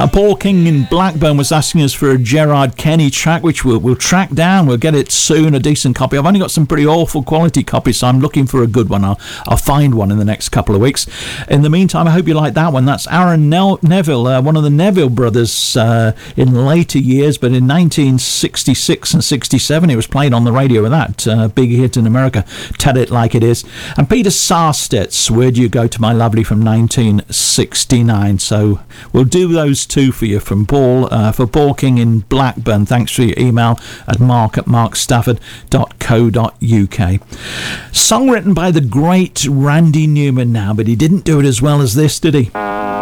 Paul King in Blackburn was asking us for a Gerard Kenny track, which we'll track down. We'll get it soon, a decent copy. I've only got some pretty awful quality copies, so I'm looking for a good one. I'll find one in the next couple of weeks. In the meantime, I hope you like that one. That's Aaron Neville, one of the Neville brothers in later years, but in 1966 and 67, he was played on the radio with that big hit in America, Tell It Like It Is. And Peter Sarstedt's Where Do You Go to My Lovely from 1969. So we'll do those two for you from Paul, for Paul King in Blackburn. Thanks for your email at mark@markstafford.co.uk. Song written by the great Randy Newman now, but he didn't do it as well as this, did he?